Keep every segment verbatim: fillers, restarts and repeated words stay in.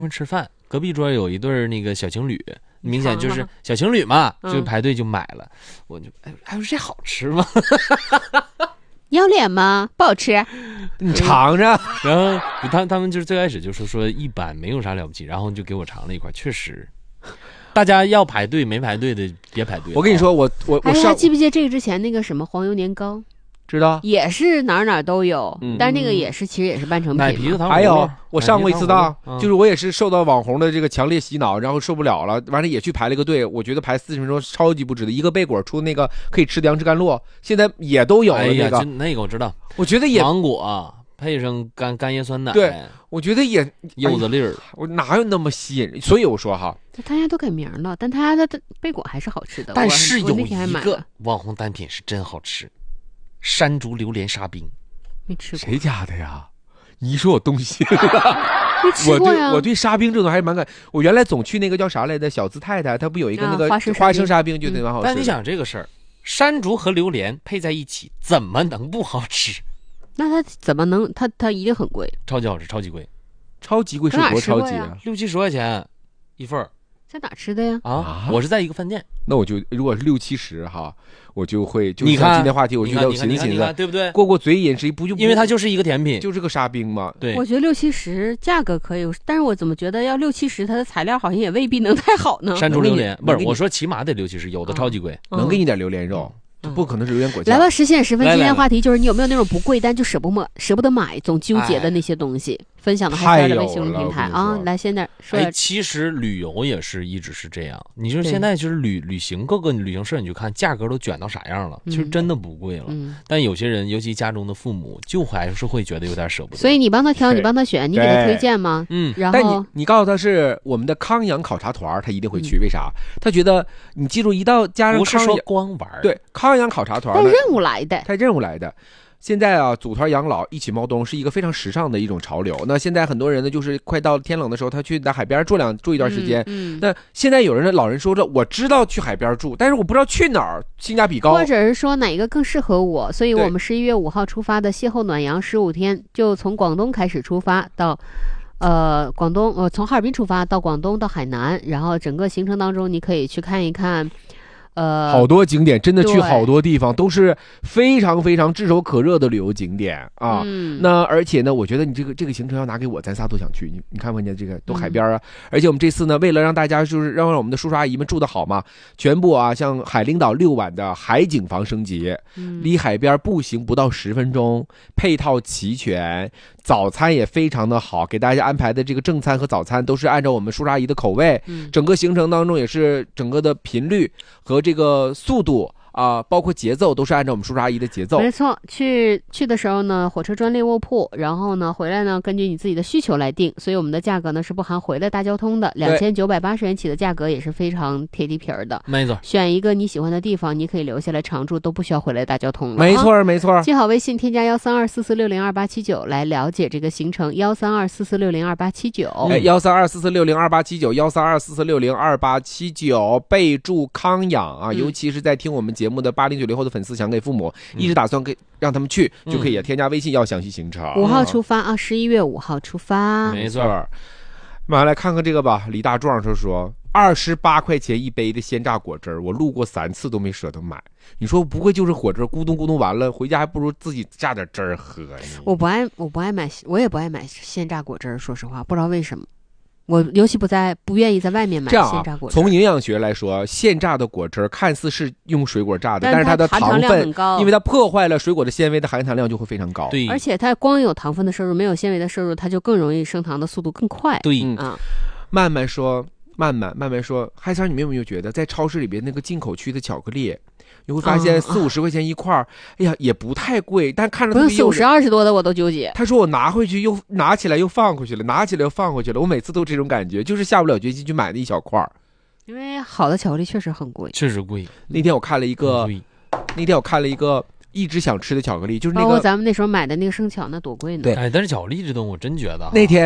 们吃饭，隔壁桌有一对那个小情侣，明显就是小情侣嘛，就排队就买了。嗯、我就哎，还说这好吃吗？ 要脸吗？不好吃， 你尝尝。 然后他他们就是最开始就说说一般，没有啥了不起，然后就给我尝了一块，确实。大家要排队没排队的别排队。 我跟你说，我我我上， 还记不记得这个之前那个什么黄油年糕？ 知道， 也是哪儿哪儿都有，嗯、但是那个也是其实也是半成品。 奶皮子糖葫芦。 还有我上过一次当， 嗯、 就是我也是受到网红的这个强烈洗脑，然后受不了了，完了也去排了个队。我觉得排四十分钟超级不值得。一个贝果出那个可以吃的杨枝甘露，现在也都有了那个。 哎、那个我知道， 我觉得也芒果、啊、配上干干叶酸奶， 对，我觉得也柚子粒儿、 哎，我哪有那么吸引人？所以我说哈， 他家都改名了，但他家的贝果还是好吃的。 但是有一个网红单品是真好吃。山竹榴莲沙冰， 没吃过。 谁家的呀？你一说我动心了。 没吃过呀。 我对我对沙冰这种还是蛮感。我原来总去那个叫啥来的小资太太，她不有一个那个花生沙冰，就对蛮好吃。 但你想这个事儿，山竹和榴莲配在一起，怎么能不好吃？ 那它怎么能？它它一定很贵， 超级好吃，超级贵， 超级贵是多超级啊？ 六七十块钱一份儿。 在哪吃的呀？ 啊，我是在一个饭店。 那我就如果是六七十哈，我就会就像今天话题，我觉得寻思寻思， 对不对？ 过过嘴瘾是一不就因为它就是一个甜品， 就是个沙冰嘛。 对， 我觉得六七十价格可以，但是我怎么觉得要六七十，它的材料好像也未必能太好呢？ 山竹榴莲不是，我说起码得六七十，有的超级贵， 能给你点榴莲肉。这不可能是榴莲果酱。 来吧，实现十分。今天话题就是你有没有那种不贵但就舍不买、舍不得买、总纠结的那些东西？哎、分享的还是在微信平台啊。来，现在说。 哎，其实旅游也是一直是这样。你就是现在就是旅旅行各个旅行社，你就看价格都卷到啥样了，其实真的不贵了。嗯、但有些人，尤其家中的父母，就还是会觉得有点舍不得。 所以你帮他挑，你帮他选，你给他推荐吗？ 嗯。 然后但你你告诉他是我们的康养考察团，他一定会去。嗯、为啥？他觉得你记住，一到加上不是说光玩， 对康养考察团。 任务来的， 带任务来的。现在啊，组团养老一起猫冬是一个非常时尚的一种潮流。那现在很多人呢，就是快到天冷的时候，他去在海边住两住一段时间。嗯嗯、那现在有人的老人说了，我知道去海边住，但是我不知道去哪儿，性价比高， 或者是说哪一个更适合我。所以我们十一月五号出发的邂逅暖阳十五天，就从广东开始出发到。呃，广东呃，从哈尔滨出发到广东到海南，然后整个行程当中，你可以去看一看。呃， 好多景点，真的去好多地方，都是非常非常炙手可热的旅游景点啊。嗯、那而且呢，我觉得你这个这个行程要拿给我，咱仨都想去。你你看不看见这个都海边啊？嗯、而且我们这次呢，为了让大家就是让我们的叔叔阿姨们住得好嘛，全部啊，像海陵岛六晚的海景房升级，嗯、离海边步行不到十分钟，配套齐全。早餐也非常的好，给大家安排的这个正餐和早餐都是按照我们叔叔阿姨的口味，嗯、整个行程当中也是整个的频率和这个速度啊、呃，包括节奏都是按照我们叔叔阿姨的节奏。 没错，去去的时候呢，火车专列卧铺，然后呢回来呢，根据你自己的需求来定，所以我们的价格呢是不含回来大交通的，两千九百八十元起的价格也是非常贴地皮儿的。 没错， 选一个你喜欢的地方，你可以留下来常住，都不需要回来大交通了。 没错没错， 记好微信，添加幺三二四四六零二八七九来了解这个行程，幺三二四四六零二八七九， 哎，幺三二四四六零二八七九，幺三二四四六零二八七九，备注康养啊，嗯、尤其是在听我们节目的八零九零后的粉丝，想给父母，嗯、一直打算给让他们去，嗯、就可以添加微信要详细行程。 五号出发啊，十一月五号出发， 没错。 马上来看看这个吧，李大壮说说。二十八块钱一杯的鲜榨果汁我路过三次都没舍得买。你说不会就是果汁咕咚咕咚完了，回家还不如自己榨点汁儿喝呢。 我不爱，我不爱买，我也不爱买鲜榨果汁，说实话，不知道为什么。我尤其不在不愿意在外面买鲜榨果汁。 从营养学来说，现榨的果汁看似是用水果榨的，但是它的糖分量很高， 因为它破坏了水果的纤维的含糖量就会非常高。 对， 而且它光有糖分的摄入，没有纤维的摄入，它就更容易升糖的速度更快。 对， 嗯啊，慢慢说。慢慢慢慢说，海三，你们有没有觉得在超市里边那个进口区的巧克力，你会发现四五十块钱一块儿，哎呀也不太贵，但看着不用四五十二十多的我都纠结。 他说我拿回去又拿起来又放回去了，拿起来又放回去了，我每次都这种感觉，就是下不了决心去买那一小块儿。 因为好的巧克力确实很贵， 确实贵。 那天我看了一个，那天我看了一个一直想吃的巧克力，就是那个包括咱们那时候买的那个生巧，那多贵呢？ 对， 哎，但是巧克力这东西我真觉得， 那天。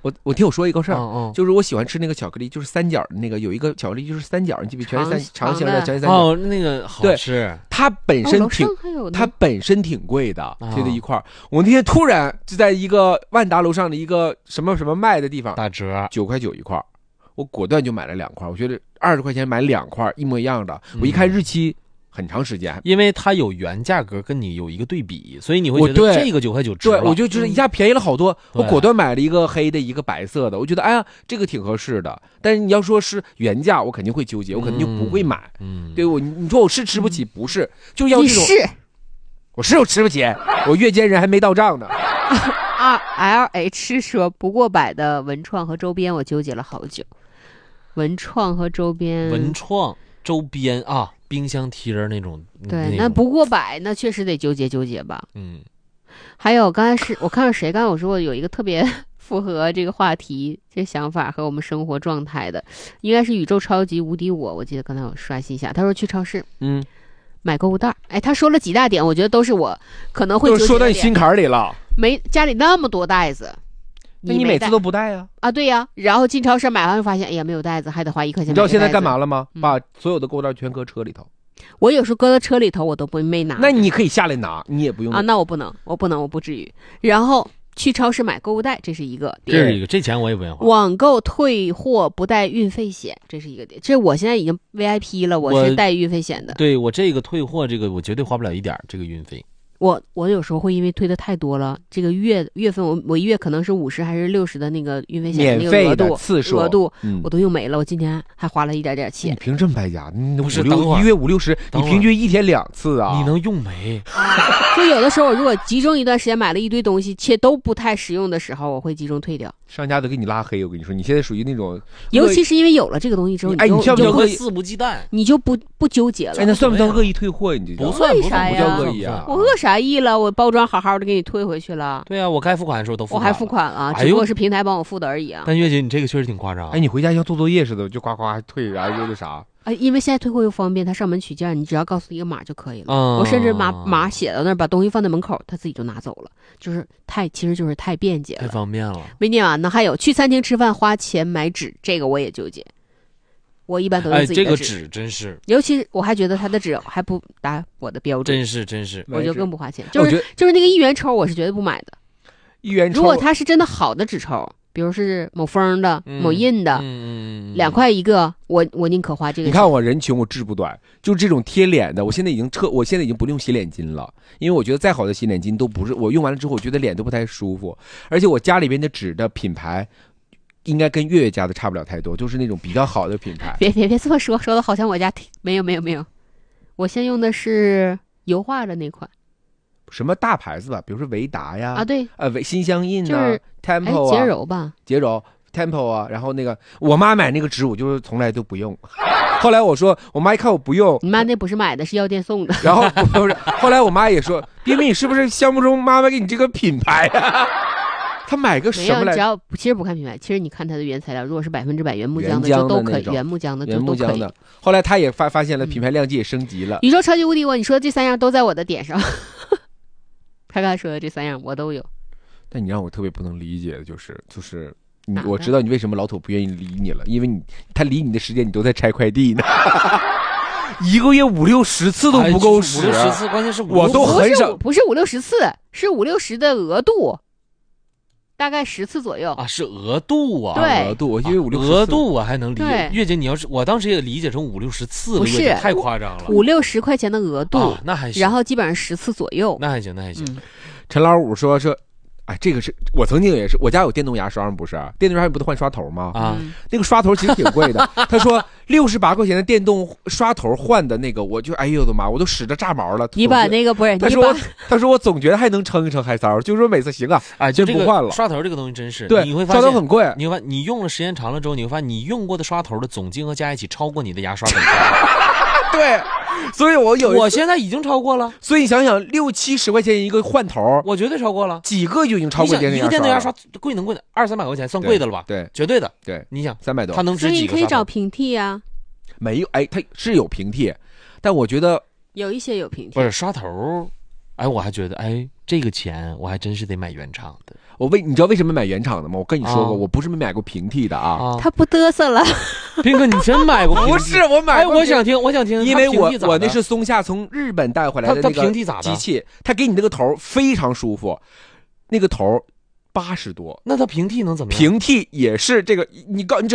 我我听我说一个事儿， 哦、 就是我喜欢吃那个巧克力，就是三角的那个，有一个巧克力就是三角，你记不记得？全是三长形的，全是三角。 哦，那个好吃。 它本身挺， 哦、 它本身挺贵的，贴在一块儿。我那天突然就在一个万达楼上的一个什么什么卖的地方打折， 九块九一块，我果断就买了两块。我觉得二十块钱买两块一模一样的，我一看日期。嗯很长时间， 因为它有原价格跟你有一个对比，所以你会觉得这个九块九值了。 对，我就觉得一下便宜了好多。嗯、我果断买了一个黑的，一个白色的，我觉得哎呀，这个挺合适的。但是你要说是原价，我肯定会纠结，我肯定就不会买。嗯，对我，你说我是吃不起，不是，就要这种。 你是， 我是有吃不起，我月间人还没到账呢。 R L H 说不过百的文创和周边，我纠结了好久。文创和周边， 文创周边啊。冰箱贴那种， 对，那不过百，那确实得纠结纠结吧。 嗯， 还有刚才是我看到谁，刚才我说有一个特别符合这个话题、这想法和我们生活状态的，应该是宇宙超级无敌我。我记得刚才我刷新一下，他说去超市， 嗯， 买购物袋。哎，他说了几大点，我觉得都是我可能会纠结的点， 都说到你心坎里了。 没家里那么多袋子。 那你每次都不带呀？ 啊，对呀。然后进超市买完发现，哎呀，没有袋子，还得花一块钱买。 你知道现在干嘛了吗？ 嗯、 把所有的购物袋全搁车里头。 我有时候搁到车里头，我都不没拿。 那你可以下来拿，你也不用啊。那我不能，我不能，我不至于。然后去超市买购物袋，这是一个点。 这是一个，这钱我也不愿花。 网购退货不带运费险，这是一个点。这我现在已经 V I P 了，我是带运费险的。 对我这个退货，这个我绝对花不了一点这个运费。 我我有时候会因为推的太多了，这个月月份我我一月可能是五十还是六十的那个运费险的那个额度次数额度、 嗯、 我都用没了。我今天还花了一点点钱。 你凭这么败家？你不是一月五六十，你平均一天两次啊？ 你能用没？ 就有的时候，如果集中一段时间买了一堆东西，且都不太实用的时候，我会集中退掉。 商家都给你拉黑，我跟你说，你现在属于那种， 尤其是因为有了这个东西之后， 哎，你就算不算肆无忌惮？ 你就不不纠结了。 哎，那算不算恶意退货？你这不算， 为啥呀？ 不叫恶意啊！ 我恶啥意了？我包装好好的给你退回去了。 对啊，我该付款的时候都付款了， 我还付款了，只不过是平台帮我付的而已啊。 但月姐，你这个确实挺夸张。 哎，你回家像做作业似的，就呱呱退，然后又那啥。 哎，因为现在退货又方便，他上门取件，你只要告诉一个码就可以了。 嗯、 我甚至码码写到那儿，把东西放在门口，他自己就拿走了，就是太，其实就是太便捷了， 太方便了。 没念完呢，还有去餐厅吃饭花钱买纸，这个我也纠结。我一般都用自己的纸。 哎，这个纸真是， 尤其是我还觉得他的纸还不达我的标准， 真是真是， 我就更不花钱。就是就是那个一元抽，我是绝对不买的。 一元抽， 如果它是真的好的纸抽。比如是某风的、 嗯、 某印的， 嗯， 两块一个，我我宁可花这个。 你看我人穷我志不短，就这种贴脸的，我现在已经撤，我现在已经不用洗脸巾了，因为我觉得再好的洗脸巾都不是，我用完了之后我觉得脸都不太舒服，而且我家里边的纸的品牌应该跟月月家的差不了太多，就是那种比较好的品牌。 别别别这么说，说的好像我家没有没有没有，我现在用的是油画的那款。 什么大牌子吧，比如说维达呀， 啊对， 呃维新相印啊、 就是、 Temple 啊，洁柔吧， 洁柔 Temple 啊，然后那个我妈买那个纸，我就是从来都不用。后来我说，我妈一看我不用， 你妈那不是买的，是药店送的。 然后不是，后来我妈也说，彬彬，你是不是项目中妈妈给你这个品牌啊？她买个什么来？ 只要其实不看品牌，其实你看它的原材料，如果是百分之百原木浆的就都可以，原木浆的就都可以。 后来她也发发现了品牌量级也升级了。 宇宙超级无敌我，你说的这三样都在我的点上。他刚才说的这三样我都有， 但你让我特别不能理解的就是就是你，我知道你为什么老土不愿意理你了，因为你他理你的时间你都在拆快递呢。一个月五六十次都不够使， 五六十次，关键是我都很少， 不是五六十次，是五六十的额度，大概十次左右啊，是额度啊， 对， 额度，我因为五六十额度我还能理解。月姐，你要是我当时也理解成五六十次了， 不是太夸张了， 五六十块钱的额度， 啊，那还行， 然后基本上十次左右， 那还行，那还行。嗯、 陈老五说说。哎，这个是我曾经也是，我家有电动牙刷不是？电动牙刷不得换刷头吗？ 啊， 那个刷头其实挺贵的。他说六十八块钱的电动刷头换的那个，我就哎呦我的妈，我都使着炸毛了。 你把那个不是？ 他说他说我总觉得还能撑一撑海骚，就是说每次行啊， 哎， 就不换了。 刷头这个东西真是， 对， 你会发现刷头很贵。 你会发现你用了时间长了之后，你会发现你用过的刷头的总金额加一起超过你的牙刷本身。 对。所以我有我现在已经超过了， 所以你想想六七十块钱一个换头， 我绝对超过了， 几个就已经超过电动牙刷了。 一个电动牙刷贵能贵的二三百块钱算贵的了吧？ 对， 绝对的。 对， 你想三百多， 它能值几个？ 所以你可以找平替啊。 没有，哎，它是有平替，但我觉得有一些有平替。 不是刷头，哎，我还觉得，哎，这个钱我还真是得买原厂的。 我为你知道为什么买原厂的吗？我跟你说过，啊、我不是没买过平替的啊。 啊他不嘚瑟了， 斌哥，你真买过？ 不是，我买过。 哎，我想听，我想听， 因为我我那是松下从日本带回来的那个机器，它给你那个头非常舒服，那个头八十多， 那它平替能怎么样？ 平替也是这个，你告你只